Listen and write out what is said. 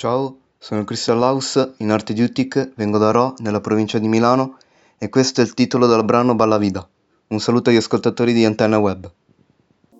Ciao, sono Christian Laus, in arte di Utic, vengo da Rho, nella provincia di Milano, e questo è il titolo del brano Balla Vida. Un saluto agli ascoltatori di Antenna Web.